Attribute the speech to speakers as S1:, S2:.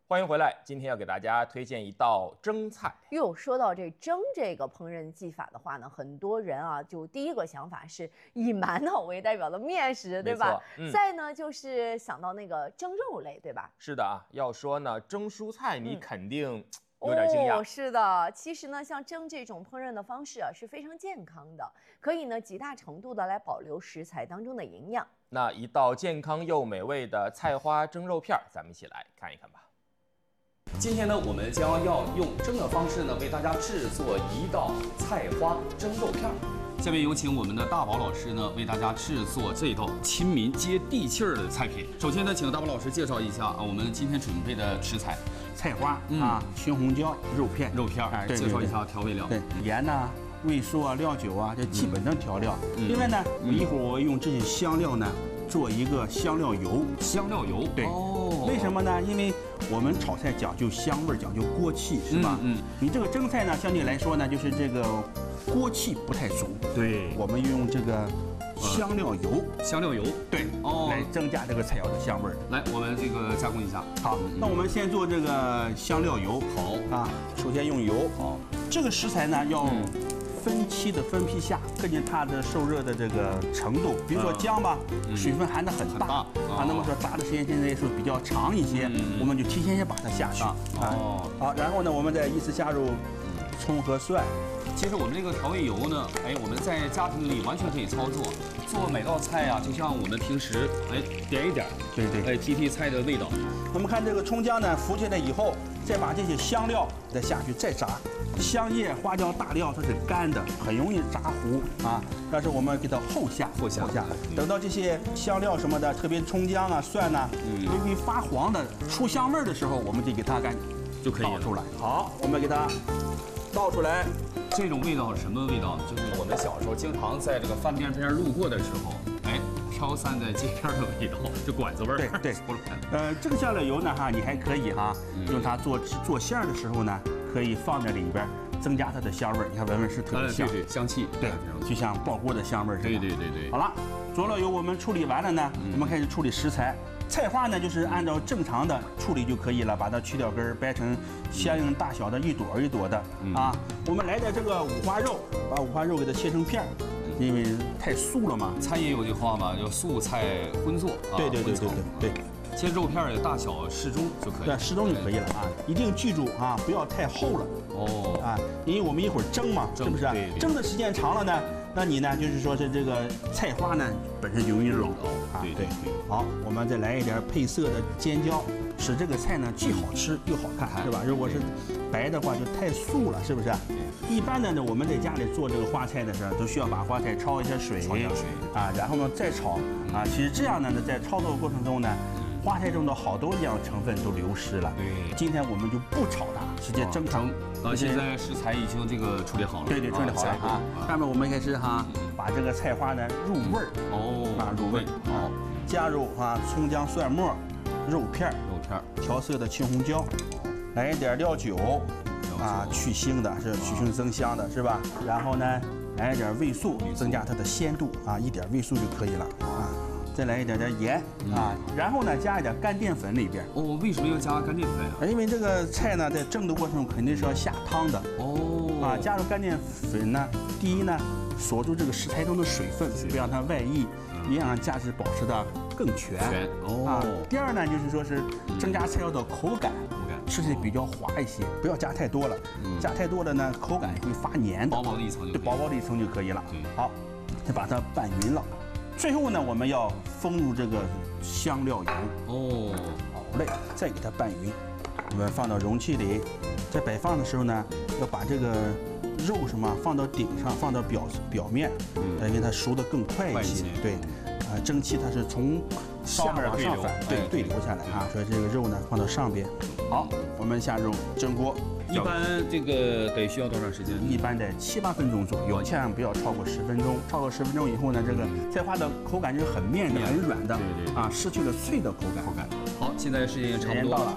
S1: 欢迎回来，今天要给大家推荐一道蒸菜。
S2: 哟，说到蒸这个烹饪技法的话呢，很多人啊，就第一个想法是以馒头为代表的面食，对吧？再呢就是想到那个蒸肉类，对吧？
S1: 是的啊，要说呢蒸蔬菜，你肯定有点惊讶。
S2: 是的，其实呢，像蒸这种烹饪的方式啊，是非常健康的，可以呢极大程度的来保留食材当中的营养。
S1: 那一道健康又美味的菜花蒸肉片，咱们一起来看一看吧。
S3: 今天呢，我们将要用蒸的方式呢，为大家制作一道菜花蒸肉片。下面有请我们的大宝老师呢，为大家制作这道亲民接地气儿的菜品。首先呢，请大宝老师介绍一下我们今天准备的食材：
S4: 菜花青红椒、肉片，
S3: 介绍一下调味料。
S4: 对，盐呐、味素啊、料酒啊，这基本的调料。另外呢，一会儿我会用这些香料呢，做一个香料油。
S3: 香料油，
S4: 对。为什么呢？因为我们炒菜讲究香味，讲究锅气，是吧？你这个蒸菜呢，相对来说呢，就是这个锅气不太足。
S3: 对，
S4: 我们用这个香料油。
S3: 香料油，
S4: 对，来增加这个菜肴的香味。
S3: 来，我们这个加工一下。
S4: 好，那我们先做这个香料油。
S3: 好啊，
S4: 首先用油。
S3: 好，
S4: 这个食材呢要分期的分批下，根据它的受热的这个程度。比如说姜吧，水分含得很大啊，那么说炸的时间现在说比较长一些，我们就提前先把它下去。好，然后呢，我们再依次下入葱和蒜。
S3: 其实我们这个调味油呢，我们在家庭里完全可以操作，做每道菜啊，就像我们平时点一点，
S4: 对，
S3: 提提菜的味道。
S4: 我们看这个葱姜呢浮起来以后，再把这些香料再下去再炸。香叶、花椒、大料它是干的，很容易炸糊啊。但是我们给它后下，等到这些香料什么的，特别葱姜啊、蒜呐，微微发黄的出香味的时候，我们就给它
S3: 就可以
S4: 倒出来。好，我们给它倒出来。
S3: 这种味道是什么味道？就是我们小时候经常在这个饭店边路过的时候，飘散在街边的味道，就馆子味儿。
S4: 对。这个香料油呢你还可以用它做馅儿的时候呢。可以放在里边，增加它的香味儿。你看，闻是特别香，
S3: 对，香气，
S4: 对，就像爆锅的香味儿似的。
S3: 对。
S4: 好了，佐料油我们处理完了呢，我们开始处理食材。菜花呢，就是按照正常的处理就可以了，把它去掉根儿，掰成相应大小的一朵一朵的啊。我们来点这个五花肉，把五花肉给它切成片儿，因为太素了嘛。
S3: 餐饮有句话嘛，叫素菜荤做。
S4: 对。
S3: 切肉片的大小适中就可以。
S4: 对，适中就可以了啊！一定记住不要太厚了。因为我们一会儿蒸嘛，是不是？蒸的时间长了呢，那你呢，就是说是这个菜花呢本身就容易老啊。对。好，我们再来一点配色的尖椒，使这个菜呢既好吃又好看，是吧？如果是白的话就太素了，是不是？一般的呢，我们在家里做这个花菜的时候，都需要把花菜焯一下水啊，然后呢再炒啊。其实这样呢，在操作过程中呢。花菜中的好多样成分都流失了。
S3: 对，
S4: 今天我们就不炒它，直接蒸它。
S3: 现在食材已经这个处理好了。
S4: 对，处理好了啊。下面我们开始把这个菜花呢入味儿。入味。好，加入葱姜蒜末、肉片，调色的青红椒，来一点料酒去腥的，是去腥增香的，是吧？然后呢，来一点味素，增加它的鲜度一点味素就可以了再来一点盐然后呢加一点干淀粉里边。
S3: 为什么要加干淀粉
S4: 因为这个菜呢在蒸的过程中肯定是要下汤的加入干淀粉呢，第一呢锁住这个食材中的水分，不让它外溢，营养价值保持的更全第二呢就是说是增加菜肴的口感，吃起来比较滑一些，不要加太多了，加太多了呢口感会发黏的，
S3: 薄薄的一层
S4: 就可以了。好，再把它拌匀了。最后呢，我们要封入这个香料油好嘞，再给它拌匀。我们放到容器里，在摆放的时候呢，要把这个肉放到顶上，放到表面，因为它熟得更快一些。对，蒸汽它是从下面往上反，对流下来所以这个肉呢放到上边。好，我们下入蒸锅。
S3: 一般这个得需要多长时间？
S4: 一般在7、8分钟左右，千万不要超过10分钟。超过10分钟以后呢，这个菜花的口感就是很面的、很软的，失去了脆的口感。
S3: 好，现在时间差不多了。